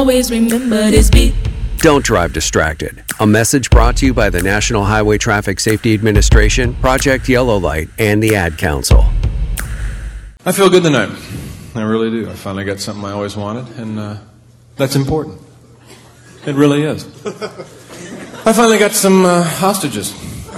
Always remember this beat. Don't drive distracted. A message brought to you by the National Highway Traffic Safety Administration, Project Yellow Light, and the Ad Council. I feel good tonight. I really do. I finally got something I always wanted, and that's important. It really is. I finally got some hostages.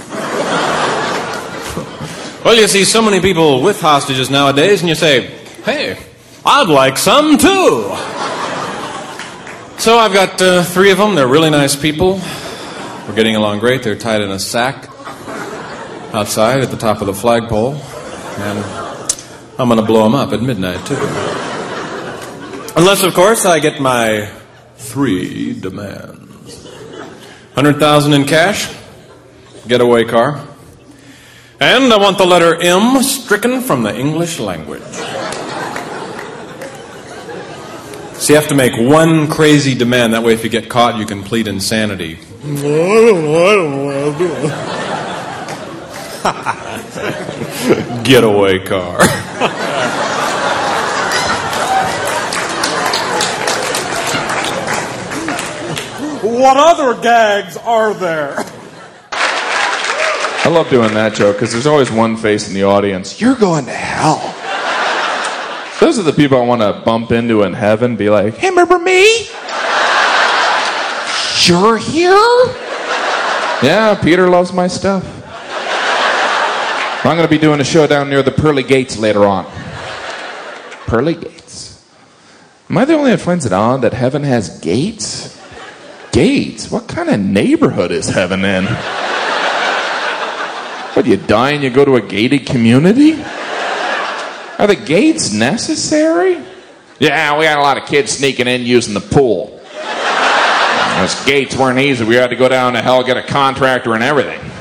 Well, you see so many people with hostages nowadays, and you say, hey, I'd like some too. So I've got 3 of them. They're really nice people. We're getting along great. They're tied in a sack outside at the top of the flagpole, and I'm going to blow them up at midnight, too. Unless, of course, I get my 3 demands. $100,000 in cash, getaway car, and I want the letter M stricken from the English language. So you have to make one crazy demand. That way, if you get caught, you can plead insanity. Getaway car. What other gags are there? I love doing that joke because there's always one face in the audience. You're going to hell. Those are the people I want to bump into in heaven, be like, hey, remember me? You're here? Yeah, Peter loves my stuff. I'm going to be doing a show down near the Pearly Gates later on. Pearly Gates. Am I the only one who finds it odd that heaven has gates? Gates? What kind of neighborhood is heaven in? What, you die and you go to a gated community? Are the gates necessary? Yeah, we had a lot of kids sneaking in using the pool. Those gates weren't easy. We had to go down to hell, get a contractor and everything.